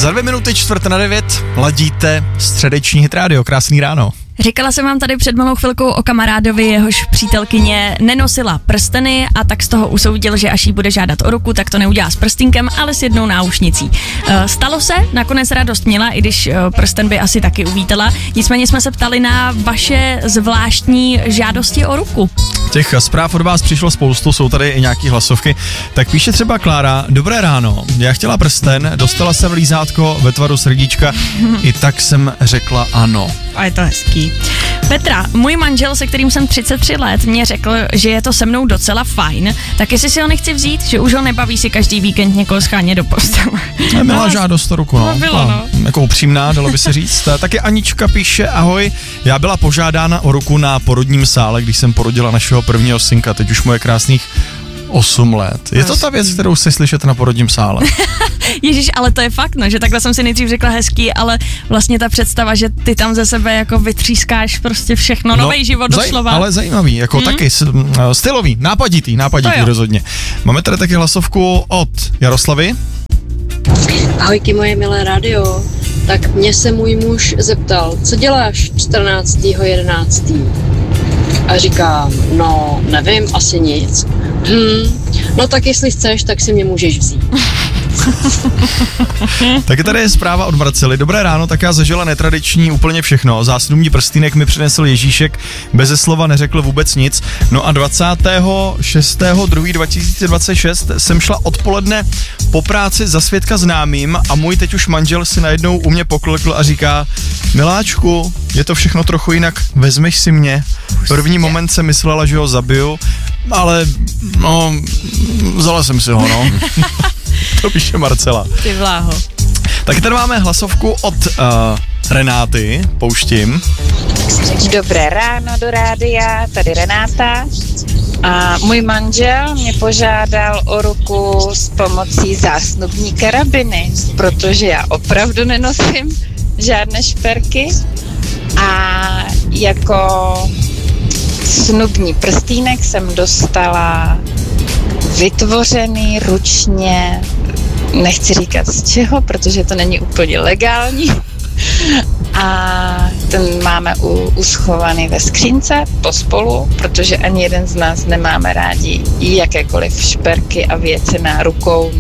Za 2 minuty 8:45 ladíte středeční Hit Radio. Krásný ráno. Říkala jsem vám tady před malou chvilkou o kamarádovi, jehož přítelkyně nenosila prsteny a tak z toho usoudil, že až jí bude žádat o ruku, tak to neudělá s prstínkem, ale s jednou náušnicí. Stalo se, nakonec radost měla, i když prsten by asi taky uvítala. Nicméně jsme se ptali na vaše zvláštní žádosti o ruku. Těch zpráv od vás přišlo spoustu, jsou tady i nějaký hlasovky. Tak píše třeba Klára: dobré ráno, já chtěla prsten, dostala jsem lízátko ve tvaru srdíčka, i tak jsem řekla ano. A je to hezký. Petra, můj manžel, se kterým jsem 33 let, mě řekl, že je to se mnou docela fajn, tak jestli si ho nechci vzít, že už ho nebaví si každý víkend někoho schánět do postele. Milá žádost o ruku, no. Jako upřímná, dalo by se říct. Taky Anička píše: ahoj, já byla požádána o ruku na porodním sále, když jsem porodila našeho prvního synka, teď už mu je krásných 8 let. Je to ta věc, kterou si slyšet na porodním sále? Ježíš, ale to je fakt, no, že takhle jsem si nejdřív řekla hezký, ale vlastně ta představa, že ty tam ze sebe jako vytřískáš prostě všechno, nový život doslova. Ale zajímavý, jako taky stylový, nápaditý rozhodně. Máme tady taky hlasovku od Jaroslavy. Ahojky moje milé rádio, tak mě se můj muž zeptal, co děláš 14.11. A říkám, no nevím, asi nic. No tak jestli chceš, tak si mě můžeš vzít. Taky tady je zpráva od Marcely. Dobré ráno, tak já zažila netradiční úplně všechno. Zásnubní prstýnek mi přinesl Ježíšek, beze slova neřekl vůbec nic. No a 26.2.2026 jsem šla odpoledne po práci za svědka známým a můj teď už manžel si najednou u mě poklekl a říká: miláčku, je to všechno trochu jinak, vezmeš si mě. První moment jsem myslela, že ho zabiju, ale no, vzala jsem si ho, no. To píše Marcela. Ty vláho. Tak tady máme hlasovku od Renáty, pouštím. Dobré ráno do rádia, tady Renáta. A můj manžel mě požádal o ruku s pomocí zásnubní karabiny, protože já opravdu nenosím žádné šperky a jako snubní prstínek jsem dostala vytvořený ručně, nechci říkat z čeho, protože to není úplně legální. A ten máme uschovaný ve skřínce pospolu, protože ani jeden z nás nemáme rádi jakékoliv šperky a věci na rukou,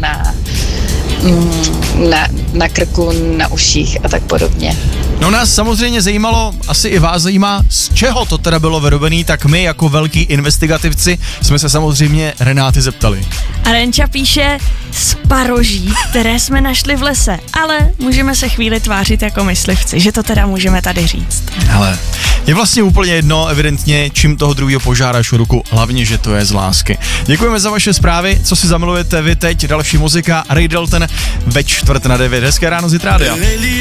na krku, na uších a tak podobně. No nás samozřejmě zajímalo, asi i vás zajímá, z čeho to teda bylo vyrobený, tak my jako velký investigativci jsme se samozřejmě Renáty zeptali. A Renča píše: z paroží, které jsme našli v lese, ale můžeme se chvíli tvářit jako myslivci, že to teda můžeme tady říct. Hele, je vlastně úplně jedno, evidentně, čím toho druhého požádáš o ruku, hlavně, že to je z lásky. Děkujeme za vaše zprávy, co si zamilujete vy teď, další muzika, Ray Dalton ve 8:45. Hezké ráno z Hit Rádia.